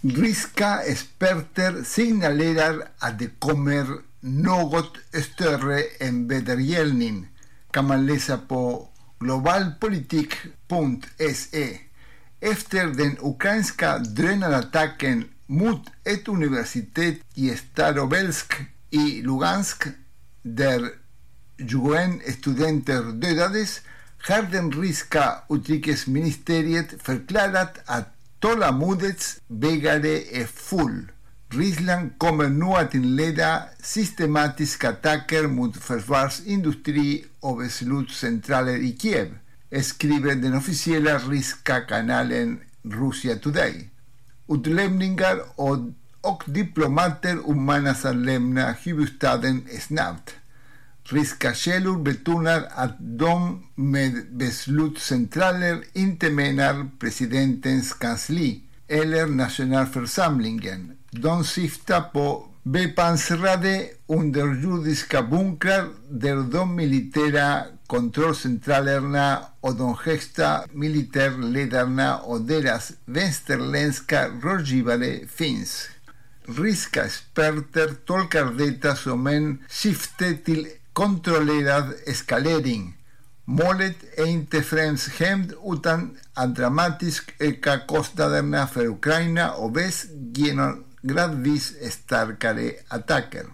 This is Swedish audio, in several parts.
Ryska experter signalerar att det kommer något större än vedergällning, kan man läsa på globalpolitik.se. Efter den ukrainska drönarattacken mot ett universitet i Starovelsk i Lugansk, där 21 studenter dödades, har den ryska utrikesministeriet förklarat att tålamodets bägare är full. Ryssland kommer nu att inleda systematiska attacker mot försvarsindustri och beslutscentraler i Kiev, skriver den officiella ryska kanalen Russia Today. Utlämningar och diplomater uppmanas att lämna huvudstaden snabbt. Ryska källor betonar att de med beslutscentraler inte menar presidentens kansli eller nationalförsamlingen. De syftar på bepansrade underjordiska bunkrar där de militära kontrollcentralerna och de högsta militärledarna och deras västerländska rådgivare finns. Ryska experter tolkar detta som en syfte till kontrollerad eskalering. Målet är inte främst hämnd utan att dramatiskt öka kostnaderna för Ukraina och väst genom gradvis starkare attacker.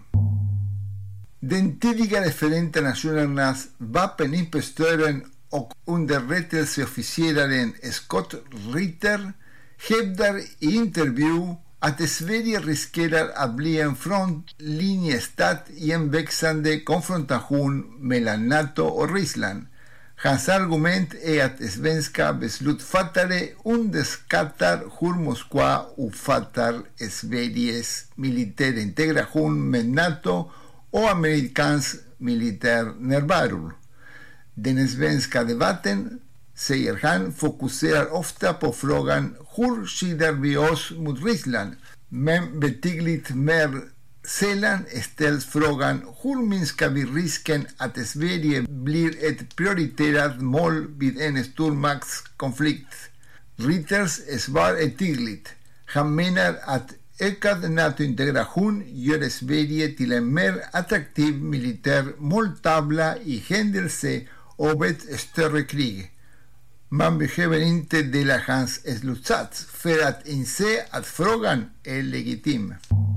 Den tidigare Förenta Nationernas vapeninspektören och underrättelseofficeraren Scott Ritter hävdar i intervju att Sverige riskerar att bli en frontlinjestat i en växande konfrontation mellan NATO och Ryssland. Hans argument är att svenska beslutsfattare underskattar hur Moskva uppfattar Sveriges militärintegration med NATO och amerikansk militär närvaro. Den svenska debatten, säger han, fokuserar ofta på frågan hur skyddar vi oss mot Ryssland, men betydligt mer sällan ställs frågan hur minskar vi risken att Sverige blir ett prioriterat mål vid en stormaktskonflikt. Ritters svar är tydligt. Han menar att ökad NATO-integration gör Sverige till en mer attraktiv militär måltavla i händelse av ett större krig. Man behöver inte dela hans slutsats för att inse att frågan är legitim.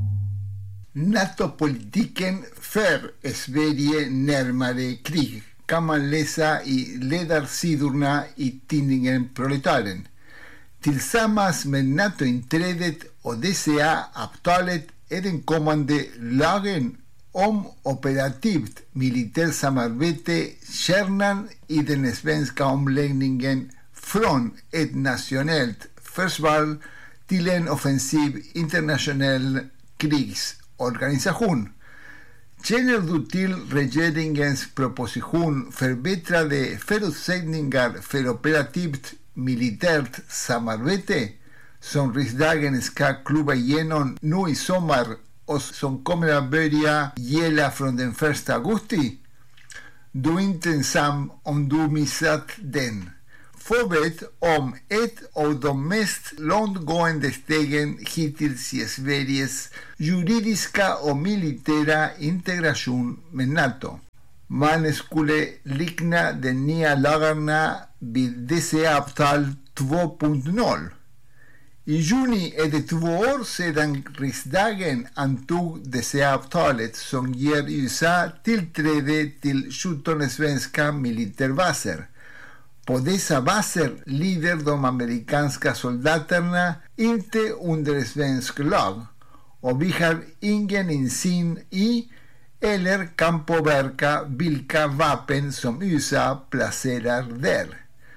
NATO-politiken för Sverige närmare krig kan man läsa i ledarsidorna i tidningen Proletaren. Tillsammans med NATO-inträdet och DCA-avtalet är den kommande lagen om operativt militärsamarbete kärnan i den svenska omläggningen från ett nationellt försvar till en offensiv internationell krigsorganisation. Känner du till regeringens proposition Förbättrade förutsättningar för operativt militärt samarbete som riksdagen ska klubba igenom nu i sommar och som kommer att börja gälla från den 1 augusti? Du är inte ensam om du missat den. Få vet om ett av de mest långtgående stegen hittills i Sveriges juridiska och militära integration med NATO. Man skulle likna de nya lagarna vid DCA-avtal 2.0. I juni är det 2 år sedan riksdagen antog DCA-avtalet som ger USA tillträde till 17 svenska militärbaser. På dessa baser lyder de amerikanska soldaterna inte under svensk lag och vi har ingen insyn i eller kan påverka vilka vapen som USA placerar där.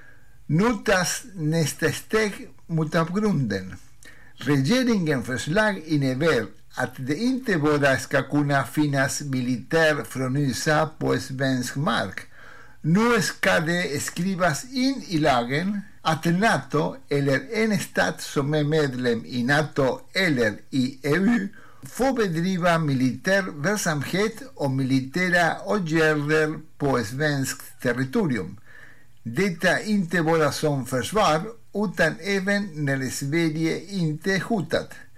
Nu tas nästa steg mot avgrunden. Regeringens förslag innebär att det inte bara ska kunna finnas militär från USA på svensk mark. Nu ska det skrivas in i lagen att NATO eller en stat som är medlem i NATO eller i EU får bedriva militär verksamhet och militära åtgärder på svenskt territorium. Detta inte bara som försvar utan även när Sverige inte är hotat.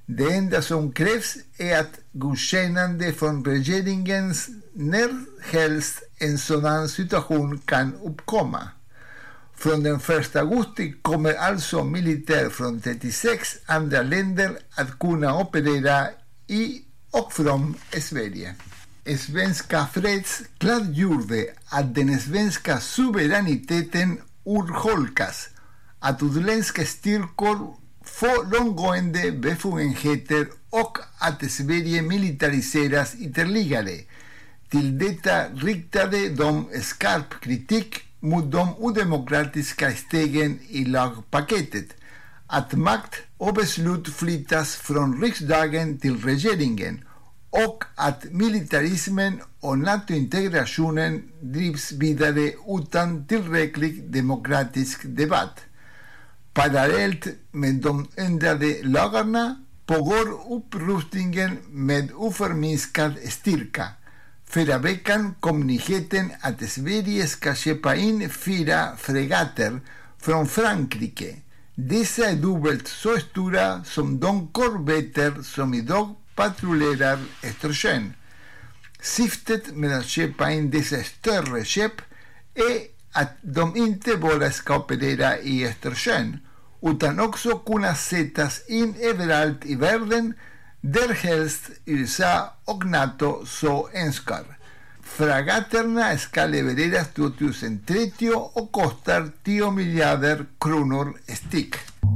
Det enda som krävs är att godkännande från regeringens när helst en sådan situation kan uppkomma. Från den 1 augusti kommer alltså militär från 36 andra länder att kunna operera i och från Sverige. Svenska Freds klargjorde att den svenska suveräniteten urholkas, att utländska styrkor får långtgående befogenheter och att Sverige militariseras ytterligare. Till detta riktade de skarp kritik mot de odemokratiska stegen i lagpaketet, att makt och beslut flyttas från riksdagen till regeringen och att militarismen och NATO-integrationen drivs vidare utan tillräcklig demokratisk debatt. Parallellt med de ändrade lagarna pågår upprustningen med oförminskad styrka. Förra veckan kom nyheten att Sverige ska köpa in 4 fregatter från Frankrike. Dessa är dubbelt så stora som de korvetter som idag patrullerar Östersjön. Syftet med att köpa in dessa större skepp är att de inte bara ska operera i Östersjön utan också kunna sättas in överallt i världen där helst USA och NATO så önskar. Fregatterna ska levereras 2030 och kostar 10 miljarder kronor styck.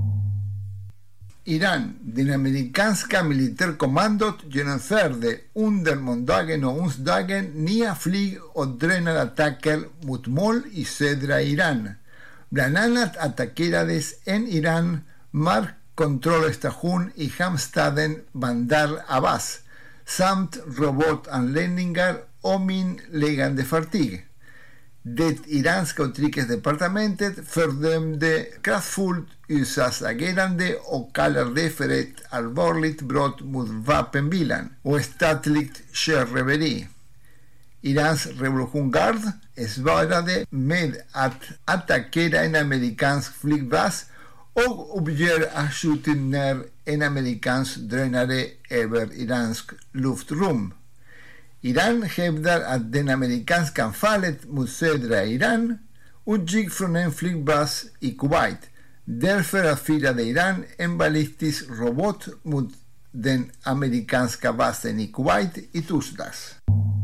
Iran, det amerikanska militärkommandot, genomförde under måndagen och onsdagen nya flyg- och drönarattacker mot mål i södra Iran. Bland annat attackerades en Iran-markkontrollstation i hamnstaden Bandar Abbas samt robotanläggningar och minläggande fartyg. Det iranska utrikesdepartementet fördömde kraftfullt USAs agerande och kallar det för ett allvarligt brott mot vapenvilan och statligt sjöröveri. Irans revolutionsgard svarade med att attackera en amerikansk flygbas och uppger att skjutit ner en amerikansk drönare över iransk luftrum. Iran hävdar att det amerikanska anfallet mot södra Iran utgick från en flygbas i Kuwait. Därför avfyrade Iran en ballistisk robot mot den amerikanska basen i Kuwait i torsdags.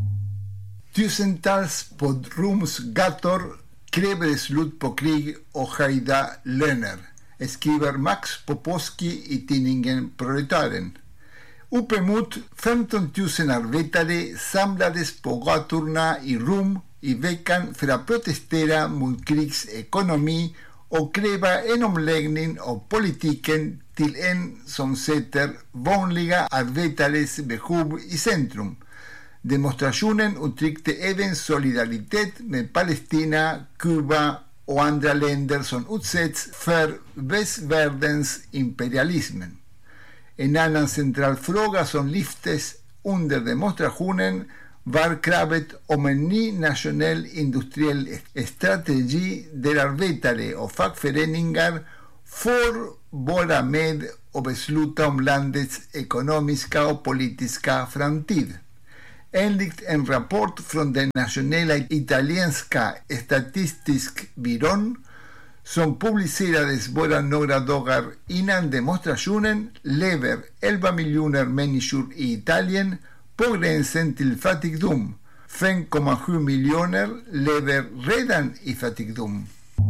Tusentals podrumsgator kräver slut på krig och höjda löner, skriver Max Popovski i tidningen Proletaren. Uppemot 15 000 arbetare samlades på gatorna i Rom i veckan för att protestera mot krigsekonomi och kräva en omläggning av politiken till en som sätter vanliga arbetares behov i centrum. Demonstrationen uttryckte även solidaritet med Palestina, Kuba och andra länder som utsätts för västvärldens imperialism. En annan central fråga som lyftes under demonstrationen var kravet om en ny nationell industriell strategi där arbetare och fackföreningar får vara med och besluta om landets ekonomiska och politiska framtid. Enligt en rapport från den nationella italienska statistiska byrån som publicerades bara några dagar innan demonstrationen lever 11 miljoner människor i Italien på gränsen till fattigdom. 5,7 miljoner lever redan i fattigdom.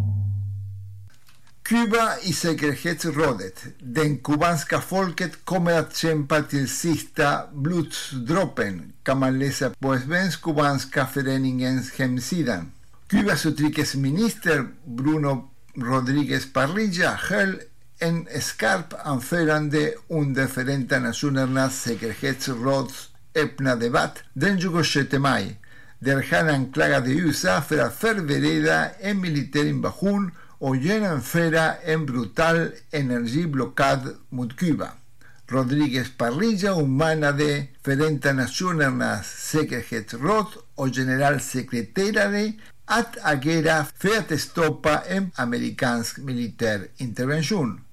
Kuba i säkerhetsrådet. Den kubanska folket kommer att kämpa till sista blodsdroppen, kan man läsa på Svensk-kubanska föreningens hemsida. Kubas utrikesminister Bruno Rodríguez Parrilla höll en skarp anförande under Förenta Nationernas säkerhetsråds öppna debatt den 26 maj, där han anklagade USA för att förbereda en militär invasion och genomföra en brutal energiblockad mot Kuba. Rodríguez Parrilla uppmanade Förenta Nationernas säkerhetsråd och generalsekreterare att agera för att stoppa en amerikansk militär intervention.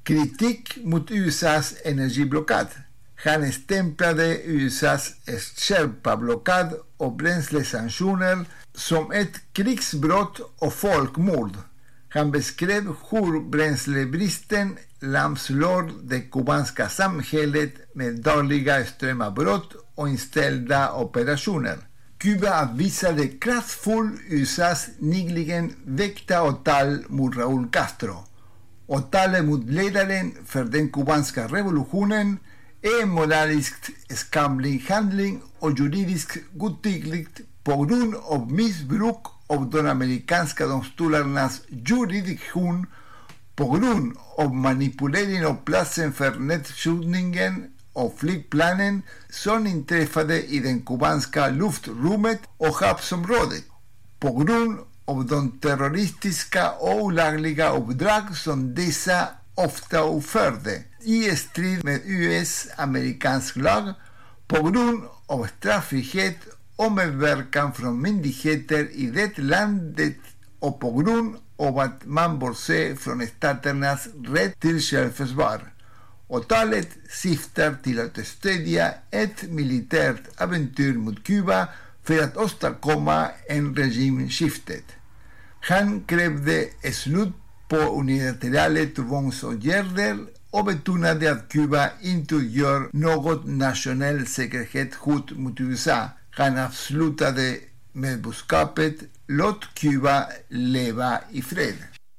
Kritik mot USAs energiblockad. Han stämplade USAs skärpta blockad och bränslesanktioner som ett krigsbrott och folkmord. Han beskrev hur bränslebristen lamslår det kubanska samhället med dagliga strömavbrott och inställda operationer. Kuba avvisade kraftfullt USAs nyligen väckta åtal mot Raúl Castro. Åtalet mot ledaren för den kubanska revolutionen är moraliskt skamlig handling och juridiskt godtyckligt på grund av missbruk av de amerikanska domstolarnas jurisdiktion, på grund av manipulering av platsen för nedskjutningen av flygplanen som inträffade i den kubanska luftrummet och havsområdet, på grund av de terroristiska och olagliga uppdrag som dessa ofta utförde i strid med US-amerikansk lag, på grund av straffrihet och medverkan från myndigheter i det landet och på grund av att man bortser från staternas rätt till självförsvar. Åtalet syftar till att stödja ett militärt äventyr mot Kuba för att åstadkomma en regimskifte. Han krävde slut på unilaterala tvångsåtgärder och betonade att Kuba inte utgör något nationellt säkerhetshot mot USA. Han avslutade med budskapet "Låt Kuba leva i fred".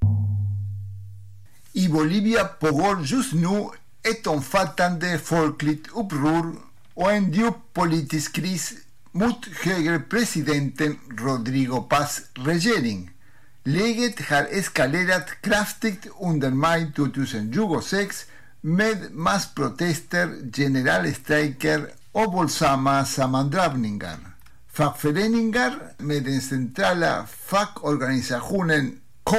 I Bolivia pågår just nu ett omfattande folkligt uppror och en djup politisk kris mot högerpresidenten Rodrigo Paz regering. Läget har eskalerat kraftigt under maj 2026 med massprotester, generalstrejker och våldsamma sammandrabbningar. Fackföreningar med den centrala fackorganisationen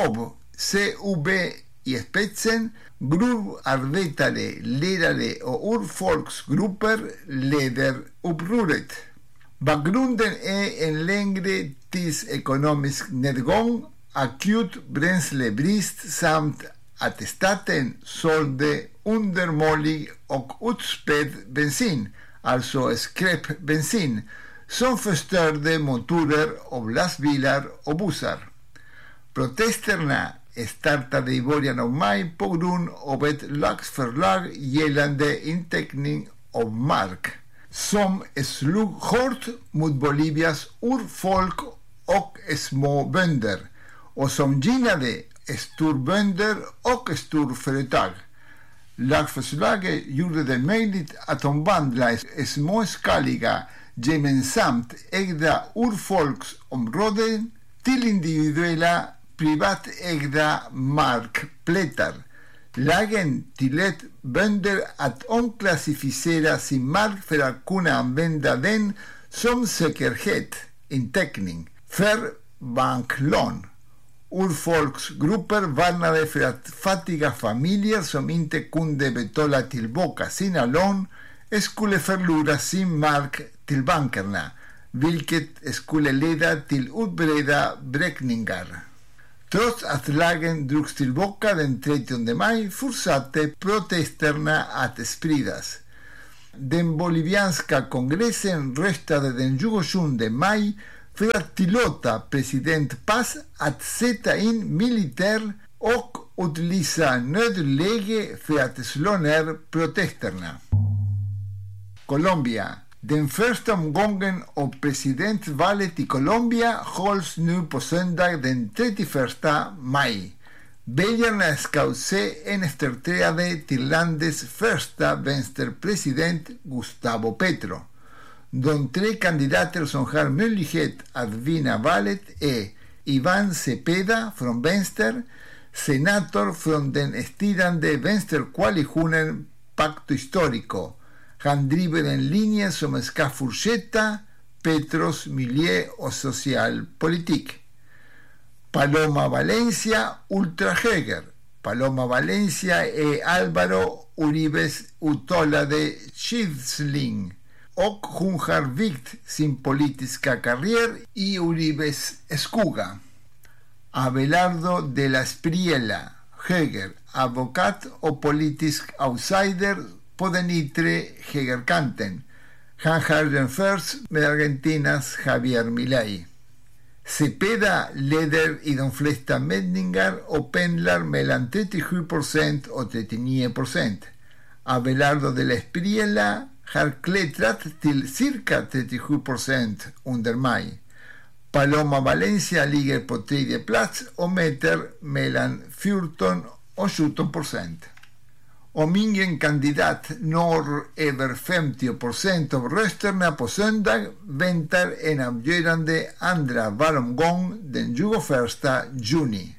CUB i spetsen, gruvarbetare, lärare och urfolksgrupper leder upproret. Bakgrunden är en längre tids ekonomisk nedgång, akut bränslebrist samt att staten sålde undermålig och utspädd bensin, alltså skräpbensin, som förstörde motorer av lastbilar och bussar. Protesterna startade i början av maj på grund av ett lagförslag gällande inteckning av mark som slog hårt mot Bolivias urfolk och småbönder och som gynnade storbönder och storföretag. Lagförslaget gjorde det möjligt att omvandla småskaliga, gemensamt ägda urfolksområden till individuella privatägda markplättar. Lagen tillät bönder att omklassificera sin mark för att kunna använda den som säkerhet, inteckning, för banklån. Urfolksgrupper varnade för att fattiga familjer som inte kunde betala tillbaka sina lån skulle förlora sin mark till bankerna, vilket skulle leda till utbredda vräkningar. Trots att lagen drogs tillbaka den 30 maj fortsatte protesterna att spridas. Den bolivianska kongressen röstade den 27 maj för att tillåta president Paz att sätta in militär och utlysa nödläge för att slå ner protesterna. Colombia. Den första omgången av presidentvalet i Colombia hålls nu på söndag den 31 maj. Väljarna ska utse en efterträdare till landets första vänsterpresident Gustavo Petro. De tre kandidater som har möjlighet att vinna valet är Iván Cepeda från vänster, senator från den styrande vänsterkoalitionen Pacto Histórico. Han driver en linje som ska fortsätta Petros miljö- och socialpolitik. Paloma Valencia, ultrahöger. Paloma Valencia är Álvaro Uribes uttalade skyddsling och hon har vikt sin politiska karriär i Uribes skugga. Abelardo de la Espriella, höger. advokat och politisk outsider på den yttre högerkanten. Han har jämförts med Argentinas Javier Milei. Cepeda leder i de flesta mätningar och pendlar mellan 37% och 39%. Abelardo de la Espriella har klättrat till cirka 37% under maj. Paloma Valencia ligger på tredje plats och mäter mellan 14 och 17%. Om ingen kandidat når över 50% av rösterna på söndag väntar en avgörande andra valomgång den 21 juni.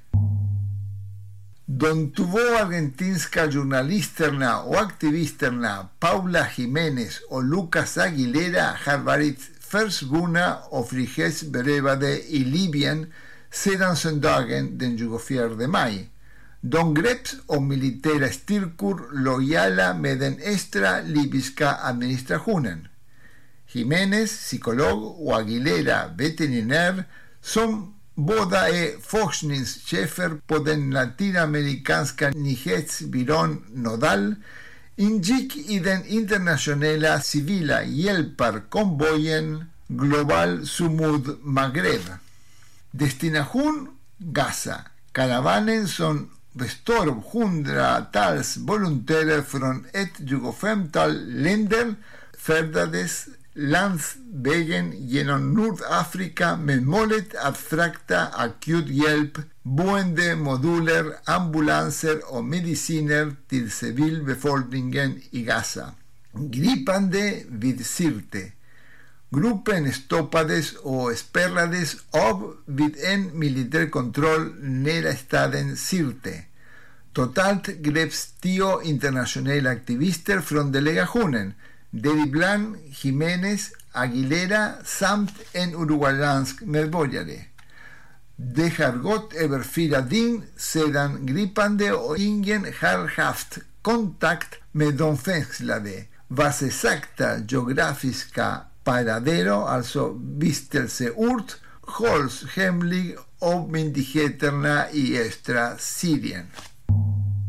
De två argentinska journalisterna och aktivisterna Paula Jiménez och Lucas Aguilera har varit försvunna och frihetsberövade i Libyen sedan söndagen den 24 maj. De greps av militära styrkor lojala med den extra libyska administrationen. Jiménez, psykolog, och Aguilera, veterinär, som båda är forskningschefer på den latinamerikanska nyhetsbyrån Nodal, ingick i den internationella civila hjälparkonvojen Global Sumud Maghreb. Destination Gaza. Karavanen som består av hundratals volontärer från ett 25-tal länder färdades landsvägen genom Nordafrika med målet att frakta akut hjälp, boendemoduler, ambulanser och mediciner till civilbefolkningen i Gaza. Gripande vid Sirte. Gruppen stoppades och spärrades av vid en militärkontroll nära staden Sirte. Totalt greps 10 internationella aktivister från delegationen, däribland Jiménez, Aguilera samt en uruguayansk medborgare. Det har gått över 4 dygn sedan gripande och ingen har haft kontakt med de fängslade, vars exakta geografiska paradero, alltså vistelseort, hålls hemlig av myndigheterna i östra Syrien.